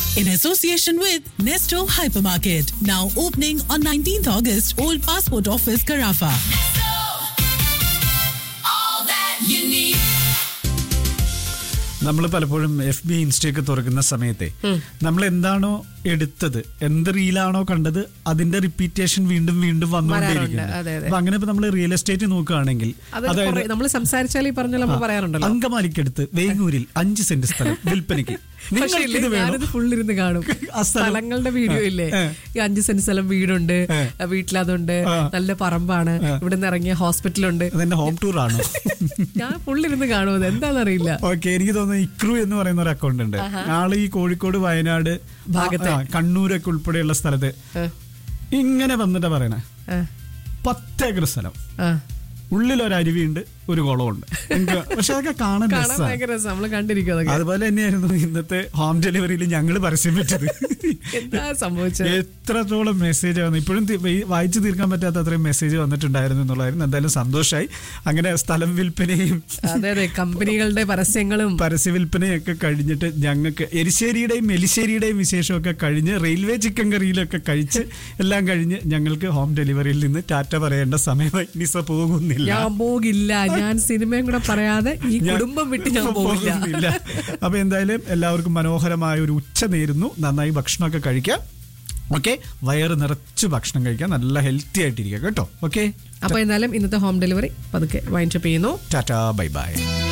In association with Nesto Hypermarket. Now opening on 19th August, Old Passport Office, Carafa. All that you need. നമ്മൾ പലപ്പോഴും FB ഇൻസ്റ്റയൊക്കെ തുറക്കുന്ന സമയത്തെ നമ്മൾ എന്താണോ എടുത്തത്, എന്ത് റീലാണോ കണ്ടത്, അതിന്റെ റിപ്പീറ്റേഷൻ വീണ്ടും വീണ്ടും വന്നുകൊണ്ടേയിരിക്കുന്നു. അപ്പൊ അങ്ങനെ ഇപ്പൊ നമ്മൾ റിയൽ എസ്റ്റേറ്റ് നോക്കുകയാണെങ്കിൽ, അതായത് നമ്മൾ സംസാരിച്ചാൽ ഈ പറഞ്ഞ നമ്മൾ പറയാറുണ്ടല്ലോ, അങ്കമാലിക്കടുത്ത് വേങ്ങൂരിൽ 5 സെന്റ് സ്ഥലം വിൽപ്പനയ്ക്ക്. ഫുള്ളിരുന്ന് കാണും സ്ഥലങ്ങളുടെ വീഡിയോ ഇല്ലേ, ഈ 5 സെന്റ് സ്ഥലം വീടുണ്ട്, വീട്ടിലതുണ്ട്, നല്ല പറമ്പാണ്, ഇവിടെ നിന്ന് ഇറങ്ങിയ ഹോസ്പിറ്റലുണ്ട്. അതെന്റെ ഹോം ടൂർ ആണ്. ഞാൻ ഫുള്ളിരുന്ന് കാണുമത് എന്താണെന്നറിയില്ല. ഓക്കെ, എനിക്ക് തോന്നുന്നു ഇക്രു എന്ന് പറയുന്ന ഒരു അക്കൗണ്ട് ഉണ്ട്. ആള് ഈ കോഴിക്കോട്, വയനാട്, കണ്ണൂരൊക്കെ ഉൾപ്പെടെയുള്ള സ്ഥലത്ത് ഇങ്ങനെ വന്നിട്ടാ പറയണേ, 10 ഏക്കർ സ്ഥലം, ഉള്ളിലൊരരുവിയുണ്ട്, ഒരു കുളമുണ്ട്. പക്ഷെ അതൊക്കെ കാണാൻ നമ്മള് കണ്ടിരിക്കും. അതുപോലെ തന്നെയായിരുന്നു ഇന്നത്തെ ഹോം ഡെലിവറിയിൽ ഞങ്ങൾ പരസ്യം വെച്ചത്. എന്താ സംഭവിച്ചത്? എത്രത്തോളം മെസ്സേജ് വന്നു, ഇപ്പോഴും വായിച്ചു തീർക്കാൻ പറ്റാത്ത അത്രയും മെസ്സേജ് വന്നിട്ടുണ്ടായിരുന്നു എന്നുള്ളതായിരുന്നു. എന്തായാലും സന്തോഷമായി. അങ്ങനെ സ്ഥലം വിൽപ്പനയും കമ്പനികളുടെ പരസ്യ വിൽപ്പനയും ഒക്കെ കഴിഞ്ഞിട്ട് ഞങ്ങൾക്ക് എരിശ്ശേരിയുടെയും എലിശ്ശേരിയുടെയും വിശേഷമൊക്കെ കഴിഞ്ഞ് റെയിൽവേ ചിക്കൻ കറിയിലൊക്കെ കഴിച്ച് എല്ലാം കഴിഞ്ഞ് ഞങ്ങൾക്ക് ഹോം ഡെലിവറിയിൽ നിന്ന് ടാറ്റ പറയേണ്ട സമയമായി. നിസ പോകുന്നില്ല, ഞാൻ പോകില്ല, ഞാൻ സിനിമയും കൂടെ പറയാതെ ഈ കുടുംബം വിട്ട് ഞാൻ പോകില്ല. അപ്പൊ എന്തായാലും എല്ലാവർക്കും മനോഹരമായ ഒരു ഉച്ച നേരുന്നു. നന്നായി ഭക്ഷണമൊക്കെ കഴിക്കാം. ഓക്കെ, വയറ് നിറച്ച് ഭക്ഷണം കഴിക്കാം, നല്ല ഹെൽത്തി ആയിട്ടിരിക്കാം കേട്ടോ. ഓക്കെ, അപ്പൊ എന്തായാലും ഇന്നത്തെ ഹോം ഡെലിവറി പതുക്കെ വൈൻഡപ്പ് ചെയ്യുന്നു. Tata, bye bye.